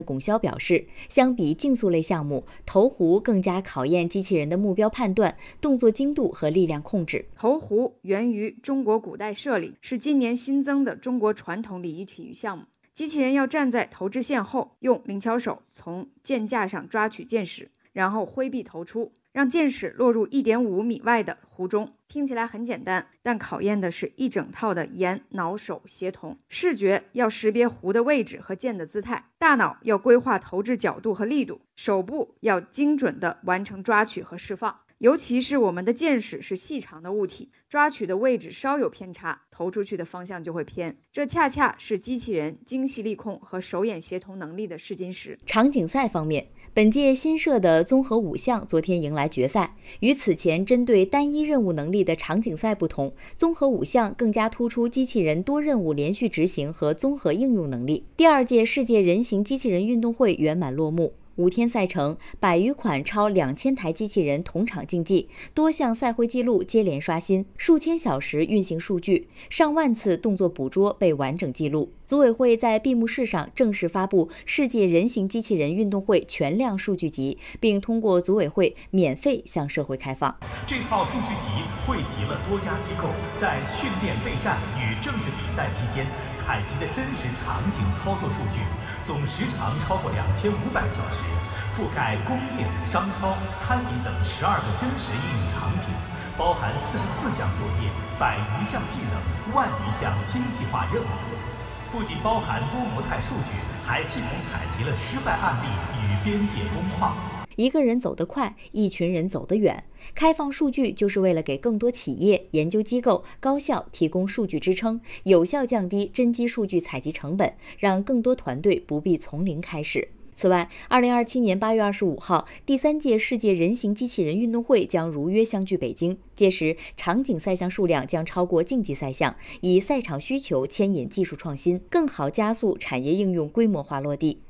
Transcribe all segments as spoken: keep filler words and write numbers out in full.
龚潇表示，相比竞速类项目，投壶更加考验机器人的目标判断、动作精度和力量控制。 投壶源于中国古代射礼，是今年新增的中国传统礼仪体育项目。机器人要站在投掷线后，用灵巧手从箭架上抓取箭矢，然后挥臂投出，让箭矢落入 一点五米外的壶中。听起来很简单，但考验的是一整套的眼脑手协同。视觉要识别壶的位置和箭的姿态，大脑要规划投掷角度和力度，手部要精准地完成抓取和释放。尤其是我们的箭矢是细长的物体，抓取的位置稍有偏差，投出去的方向就会偏。这恰恰是机器人精细力控和手眼协同能力的试金石。 场景赛方面，本届新设的综合五项昨天迎来决赛。与此前针对单一任务能力的场景赛不同，综合五项更加突出机器人多任务连续执行和综合应用能力。第二届世界人形机器人运动会圆满落幕。五天赛程，百余款超两千台机器人同场竞技，多项赛会纪录接连刷新，数千小时运行数据，上万次动作捕捉被完整记录。组委会在闭幕式上正式发布世界人形机器人运动会全量数据集，并通过组委会免费向社会开放。 这套数据集汇集了多家机构在训练备战与正式比赛期间采集的真实场景操作数据，总时长超过两千五百小时，覆盖工业、商超、餐饮等十二个真实应用场景，包含四十四项作业、百余项技能、万余项精细化任务。不仅包含多模态数据，还系统采集了失败案例与边界工况。 一个人走得快，一群人走得远。开放数据就是为了给更多企业、研究机构、高校提供数据支撑，有效降低真机数据采集成本，让更多团队不必从零开始。此外，二零二七年八月二十五号，第三届世界人形机器人运动会将如约相聚北京。届时，场景赛项数量将超过竞技赛项，以赛场需求牵引技术創新，更好加速產業應用規模化落地。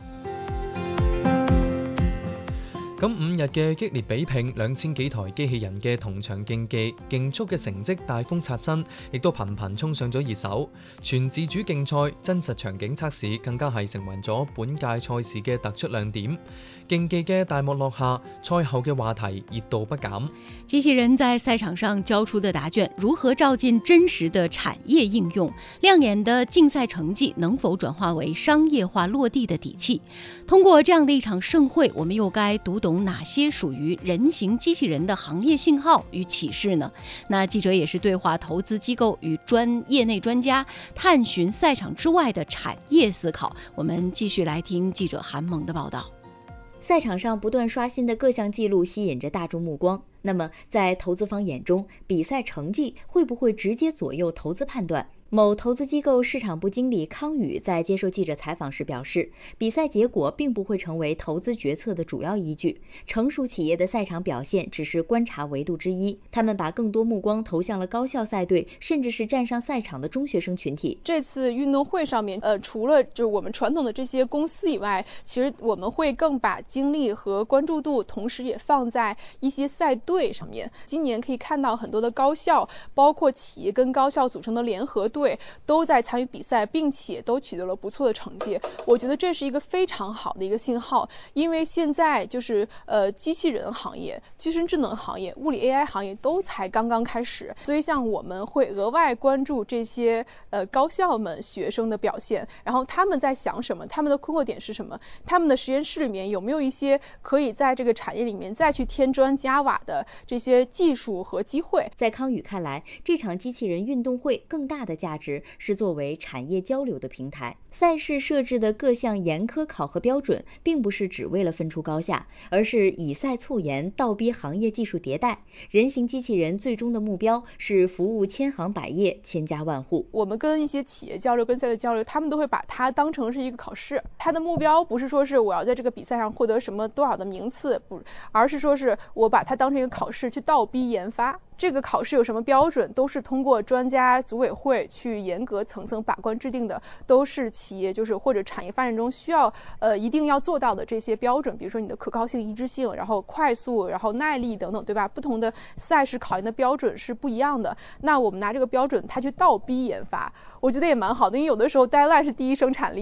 咁五日嘅激烈比拼，兩千幾台機器人嘅同場競技，競速嘅成績大風刷新，亦都頻頻衝上咗熱搜。全自主競賽、真實場景測試更加係成為咗本屆賽事嘅突出亮點。競技嘅大幕落下，賽後嘅話題熱度不減。 機器人在賽場上交出的答卷如何照進真實的產業應用？亮眼的競賽成績能否轉化為商業化落地的底氣？通過這樣的一場盛會，我們又該讀懂懂哪些屬於人形機器人的行業信號與啟示呢？那記者也是對話投資機構與專業內專家，探尋賽場之外的產業思考。我們繼續來聽記者韓萌的報道。 賽場上不斷刷新的各項記錄吸引着大眾目光。那麼在投資方眼中，比賽成績會不會直接左右投資判斷？某投資機構市場部經理康宇在接受記者採訪時表示，比賽結果並不會成為投資決策的主要依據，成熟企業的賽場表現只是觀察維度之一。他們把更多目光投向了高校賽隊，甚至是站上賽場的中學生群體。 這次運動會上面，呃，除了就是我們傳統的這些公司以外，其實我們會更把精力和關注度，同時也放在一些賽隊上面。今年可以看到很多的高校，包括企業跟高校組成的聯合隊。隊都在參與比賽，並且都取得了不錯的成績。我覺得這是一個非常好的一個信號，因為現在就是呃機器人行業、具身智能行業、物理 A I 行業都才剛剛開始，所以像我們會額外關注這些呃高校們學生的表現，然後他們在想什麼，他們的困惑點是什麼，他們的實驗室裡面有沒有一些可以在這個產業裡面再去添磚加瓦的這些技術和機會。 在康宇看來，這場機器人運動會更大的價值是作為產業交流的平台。賽事設置的各項嚴苛考核標準，並不是只為了分出高下，而是以賽促研，倒逼行業技術迭代。人形機器人最終的目標是服務千行百業、千家萬戶。 我們跟一些企業交流，跟賽隊交流，他們都會把它當成是一個考試。它的目標不是說是我要在這個比賽上獲得什麼多少的名次，不，而是說是我把它當成一個考試去倒逼研發。這個考試有什麼標準，都是通過專家組委會去嚴格層層把關制定的，都是企業就是或者產業發展中需要呃一定要做到的這些標準，比如說你的可靠性、一致性，然後快速，然後耐力等等，對吧？不同的賽事考驗的標準是不一樣的。那我們拿這個標準，它去倒逼研發，我覺得也蠻好的，因為有的時候 deadline 是第一生產力。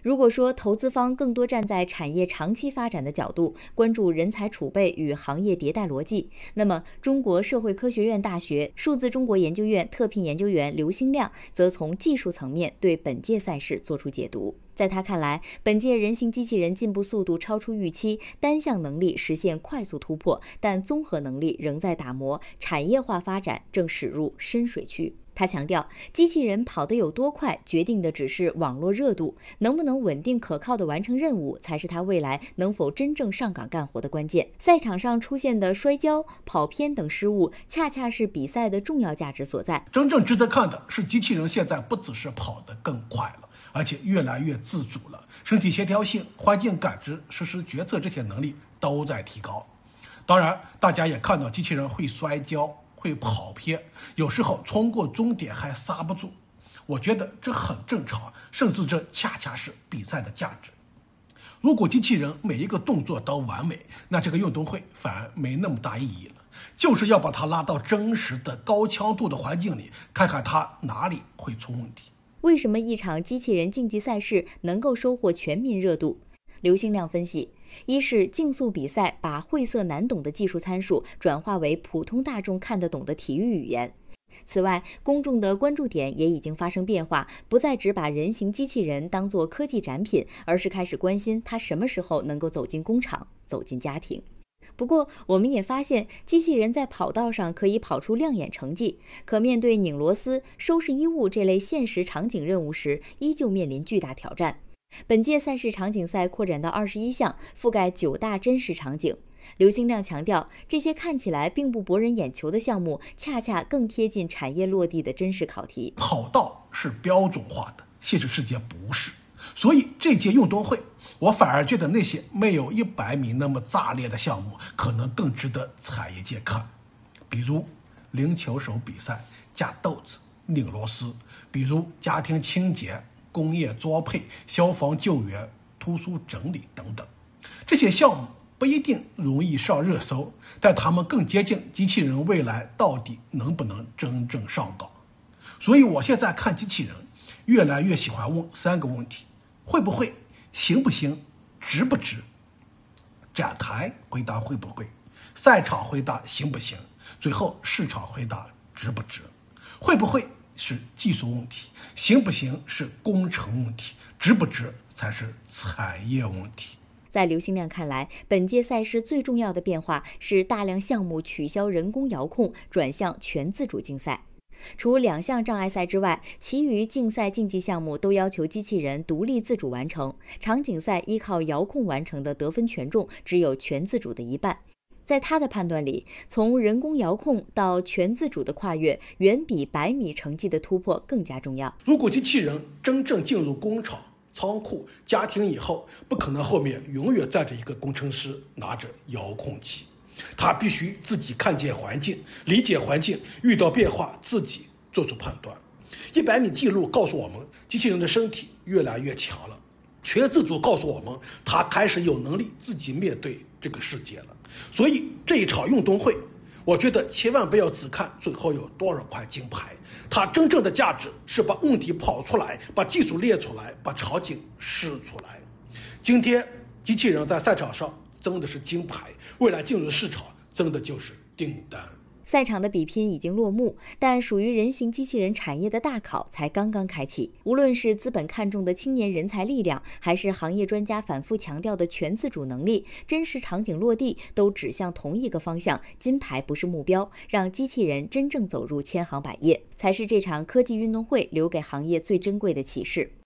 如果说投资方更多站在产业长期发展的角度，关注人才储备与行业迭代逻辑，那么中国社会科学院大学数字中国研究院特聘研究员刘兴亮则从技术层面对本届赛事作出解读。在他看来，本届人形机器人进步速度超出预期，单项能力实现快速突破，但综合能力仍在打磨，产业化发展正驶入深水区。他强调，机器人跑得有多快，决定的只是网络热度，能不能稳定可靠地完成任务，才是他未来能否真正上岗干活的关键。赛场上出现的摔跤、跑偏等失误，恰恰是比赛的重要价值所在。 真正值得看的是，机器人现在不只是跑得更快了，而且越来越自主了，身体协调性、环境感知、实时决策这些能力都在提高。当然，大家也看到机器人会摔跤、会跑偏，有时候冲过终点还刹不住。我觉得这很正常，甚至这恰恰是比赛的价值。如果机器人每一个动作都完美，那这个运动会反而没那么大意义了。就是要把它拉到真实的高强度的环境里，看看它哪里会出问题。 为什么一场机器人竞技赛事能够收获全民热度？刘兴亮分析，一是竞速比赛把晦涩难懂的技术参数转化为普通大众看得懂的体育语言。此外，公众的关注点也已经发生变化，不再只把人形机器人当作科技展品，而是开始关心它什么时候能够走进工厂，走进家庭。不过，我们也发现，机器人在跑道上可以跑出亮眼成绩，可面对拧螺丝、收拾衣物这类现实场景任务时，依旧面临巨大挑战。本届赛事场景赛扩展到二十一项，覆盖九大真实场景。刘兴亮强调，这些看起来并不博人眼球的项目，恰恰更贴近产业落地的真实考题。 跑道是标准化的，现实世界不是，所以这届运动会，我反而觉得那些没有一百米那么炸裂的项目，可能更值得产业界看。比如零球手比赛、架豆子、拧螺丝；比如家庭清洁、工业装配、消防救援、图书整理等等。这些项目不一定容易上热搜，但他们更接近机器人未来到底能不能真正上岗。所以我现在看机器人，越来越喜欢问三个问题：会不会？行不行？值不值？展台回答会不会，赛场回答行不行，最后市场回答值不值。会不会是技术问题，行不行是工程问题，值不值才是产业问题。 在刘兴亮看来，本届赛事最重要的变化是大量项目取消人工遥控，转向全自主竞赛。除两项障碍赛之外，其余竞赛竞技项目都要求机器人独立自主完成。场景赛依靠遥控完成的得分权重只有全自主的一半。在他的判断里，从人工遥控到全自主的跨越，远比百米成绩的突破更加重要。 如果机器人真正进入工厂、仓库、家庭以后，不可能后面永远站着一个工程师拿着遥控器。他必须自己看见环境，理解环境，遇到变化自己做出判断。一百米记录告诉我们，机器人的身体越来越强了。全自主告诉我们，他开始有能力自己面对这个世界了。所以这一场运动会，我觉得千万不要只看最后有多少块金牌，它真正的价值是把问题跑出来，把技术列出来，把场景试出来。今天机器人在赛场上争的是金牌，未来进入市场争的就是订单。 赛场的比拼已经落幕，但属于人形机器人产业的大考才刚刚开启。无论是资本看重的青年人才力量，还是行业专家反复强调的全自主能力，真实场景落地都指向同一个方向：金牌不是目标，让机器人真正走入千行百业，才是这场科技运动会留给行业最珍贵的启示。